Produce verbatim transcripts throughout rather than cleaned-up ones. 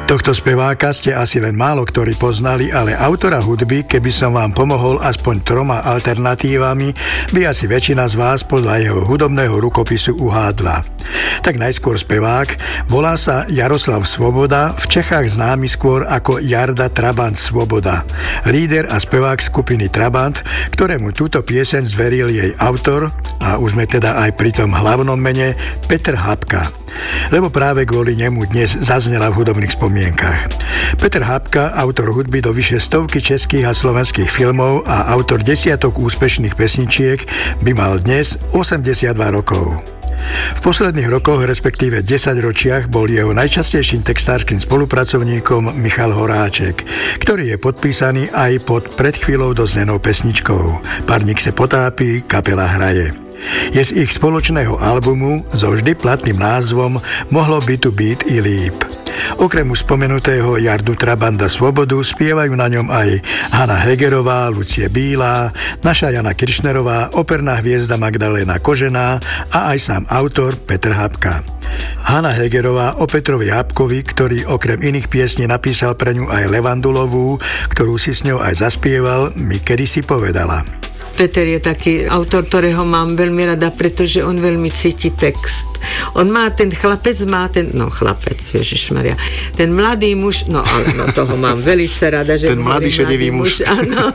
Tohto speváka ste asi len málo ktorí poznali, ale autora hudby, keby som vám pomohol aspoň troma alternatívami, by asi väčšina z vás podľa jeho hudobného rukopisu uhádla. Tak najskôr spevák, volá sa Jaroslav Svoboda, v Čechách známy skôr ako Jarda Trabant Svoboda, líder a spevák skupiny Trabant, ktorému túto pieseň zveril jej autor, a už sme teda aj pri tom hlavnom mene, Petr Habka. Lebo práve kvôli nemu dnes zaznela v hudobných spomienkach. Petr Habka, autor hudby do vyše stovky českých a slovenských filmov a autor desiatok úspešných pesničiek, by mal dnes osemdesiatdva rokov. V posledných rokoch, respektíve desaťročiach, bol jeho najčastejším textárskym spolupracovníkom Michal Horáček, ktorý je podpísaný aj pod pred chvíľou doznenou pesničkou Parník se potápí, kapela hraje. Je z ich spoločného albumu so vždy platným názvom Mohlo by tu byť i líp. Okrem už spomenutého Jardu Trabanda Svobodu spievajú na ňom aj Hana Hegerová, Lucie Bílá, naša Jana Kiršnerová, operná hviezda Magdaléna Kožená a aj sám autor Petr Habka. Hana Hegerová o Petrovi Habkovi, ktorý okrem iných piesní napísal pre ňu aj Levandulovú, ktorú si s ňou aj zaspieval, mi kedysi povedala. Peter je taký autor, ktorého mám veľmi rada, pretože on veľmi cíti text. On má, ten chlapec má ten, no chlapec, ježišmaria, ten mladý muž, no ale no, toho mám velice rada, že ten mladý šedivý muž. muž. Áno,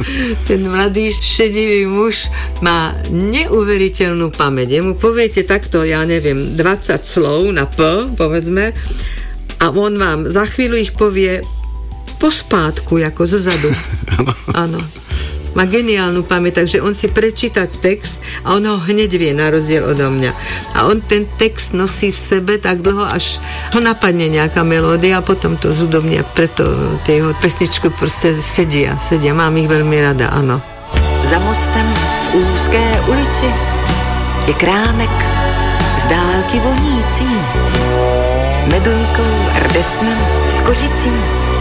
ten mladý šedivý muž má neuveriteľnú pamäť. Jemu poviete takto, ja neviem, dvadsať slov na P, povedzme, a on vám za chvíľu ich povie po spátku, ako zozadu. Áno. Má geniálnu pamäť, takže on si prečíta text a on ho hneď vie, na rozdiel odo mňa. A on ten text nosí v sebe tak dlho, až ho napadne nejaká melódia a potom to zúdobne, preto tie jeho pesničku proste sedia, sedia. Mám ich veľmi rada, áno. Za mostem v úzké ulici je krámek z dálky vonící medujkou, rdesnem, s kožicí.